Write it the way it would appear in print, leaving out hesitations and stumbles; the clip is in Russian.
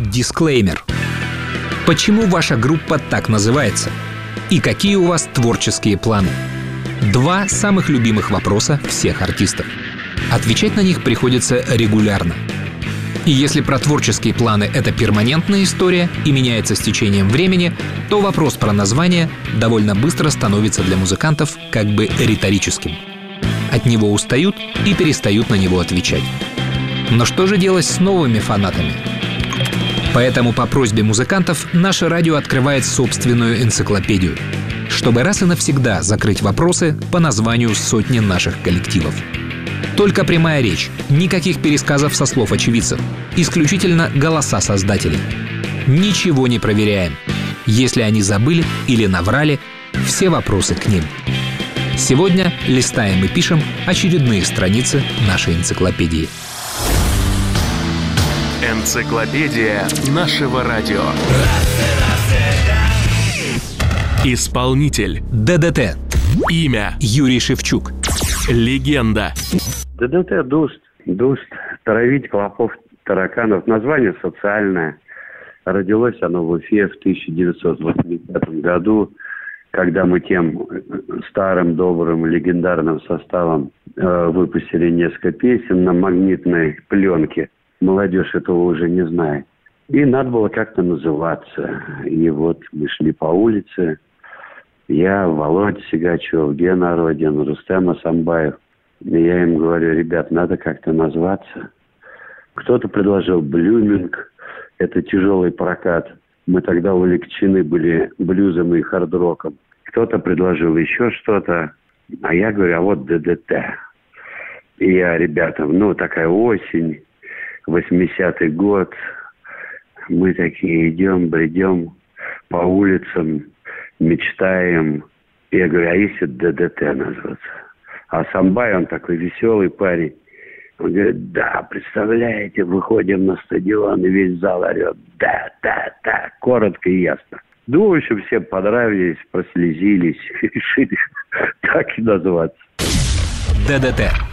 Дисклеймер. Почему ваша группа так называется? И какие у вас творческие планы? 2 самых любимых вопроса всех артистов. Отвечать на них приходится регулярно. И если про творческие планы — это перманентная история и меняется с течением времени, то вопрос про название довольно быстро становится для музыкантов как бы риторическим. От него устают и перестают на него отвечать. Но что же делать с новыми фанатами? Поэтому по просьбе музыкантов наше радио открывает собственную энциклопедию, чтобы раз и навсегда закрыть вопросы по названию сотни наших коллективов. Только прямая речь, никаких пересказов со слов очевидцев, исключительно голоса создателей. Ничего не проверяем. Если они забыли или наврали, все вопросы к ним. Сегодня листаем и пишем очередные страницы нашей энциклопедии. Энциклопедия нашего радио. Исполнитель ДДТ. Имя Юрий Шевчук. Легенда. ДДТ Дуст, травить клопов, тараканов. Название социальное. Родилось оно в Уфе в 1980 году, когда мы тем старым, добрым, легендарным составом выпустили несколько песен на магнитной пленке. Молодежь этого уже не знает. И надо было как-то называться. И вот мы шли по улице. Я, Володя Сигачев, Гена Родин, Рустем Асамбаев. И я им говорю: ребят, надо как-то назваться. Кто-то предложил «Блюминг». Это тяжелый прокат. Мы тогда увлечены были блюзом и хард-роком. Кто-то предложил еще что-то. А я говорю: а вот ДДТ. И я ребятам, такая осень, 80-й год. Мы такие идем, бредем по улицам, мечтаем. Я говорю: а если ДДТ назваться? А Самбай, он такой веселый парень. Он говорит: да, представляете, выходим на стадион, и весь зал орет: да, коротко и ясно. В общем, все понравились, прослезились, решили так и назваться. ДДТ.